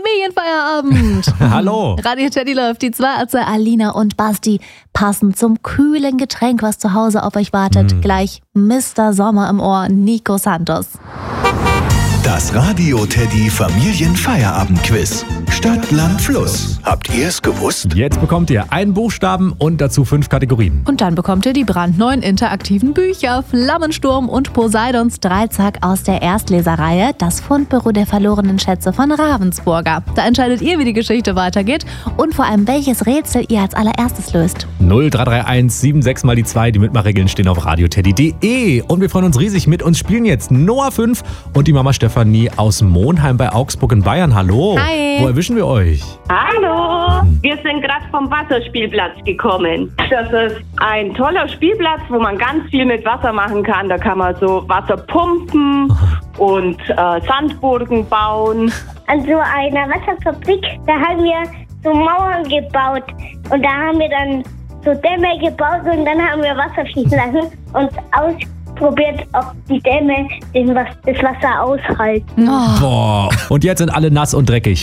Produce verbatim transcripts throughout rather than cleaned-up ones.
Familienfeierabend. Hallo. Radio Teddy läuft. Die zwei Ärzte Alina und Basti passen zum kühlen Getränk, was zu Hause auf euch wartet. Mm. Gleich Mister Sommer im Ohr, Nico Santos. Das Radio Teddy Familienfeierabend-Quiz. Stadt, Land, Fluss. Habt ihr es gewusst? Jetzt bekommt ihr einen Buchstaben und dazu fünf Kategorien. Und dann bekommt ihr die brandneuen interaktiven Bücher Flammensturm und Poseidons Dreizack aus der Erstleserreihe Das Fundbüro der verlorenen Schätze von Ravensburger. Da entscheidet ihr, wie die Geschichte weitergeht und vor allem, welches Rätsel ihr als allererstes löst. null drei drei eins sieben sechs mal die zwei. Die Mitmachregeln stehen auf radioteddy punkt de. Und wir freuen uns riesig. Mit uns spielen jetzt Noah fünf und die Mama Stefanie aus Monheim bei Augsburg in Bayern. Hallo. Hi. Wo erwischen wir euch? Hallo, wir sind gerade vom Wasserspielplatz gekommen. Das ist ein toller Spielplatz, wo man ganz viel mit Wasser machen kann. Da kann man so Wasser pumpen und äh, Sandburgen bauen. An so einer Wasserfabrik, da haben wir so Mauern gebaut und da haben wir dann so Dämme gebaut und dann haben wir Wasser fließen lassen und ausprobiert, ob die Dämme das Wasser aushalten. Oh. Boah. Und jetzt sind alle nass und dreckig.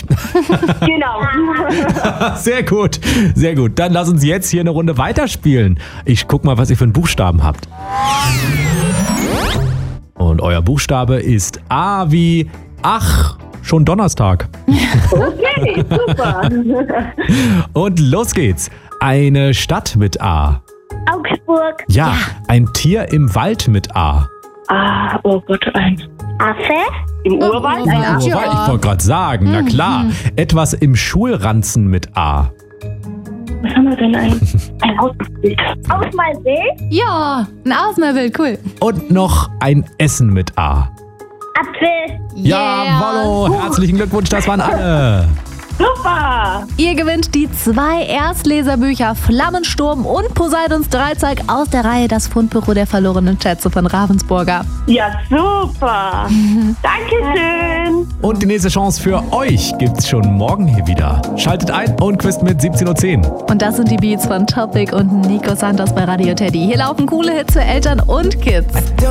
Genau. Sehr gut, sehr gut. Dann lass uns jetzt hier eine Runde weiterspielen. Ich guck mal, was ihr für einen Buchstaben habt. Und euer Buchstabe ist A wie Ach. Schon Donnerstag. Okay, super. Und los geht's. Eine Stadt mit A. Augsburg. Ja, ja. Ein Tier im Wald mit A. Ah, oh Gott, ein Affe. im Urwald. Oh, Ein ja. Affe. Urwald, ich wollte gerade sagen, na klar. Etwas im Schulranzen mit A. Was haben wir denn? Ein, ein Ausbild. Ausmalbild. Ja, ein Ausmalbild, cool. Und noch ein Essen mit A. Apfel. Ja, Wallo, herzlichen Glückwunsch, das waren alle. Super. Ihr gewinnt die zwei Erstleserbücher Flammensturm und Poseidons Dreizack aus der Reihe Das Fundbüro der verlorenen Schätze von Ravensburger. Ja, super. Dankeschön. Und die nächste Chance für euch gibt's schon morgen hier wieder. Schaltet ein und quizt mit siebzehn Uhr zehn. Und das sind die Beats von Topic und Nico Santos bei Radio Teddy. Hier laufen coole Hits für Eltern und Kids.